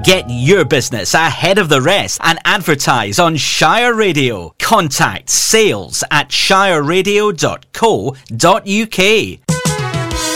Get your business ahead of the rest and advertise on Shire Radio. Contact sales@shireradio.co.uk.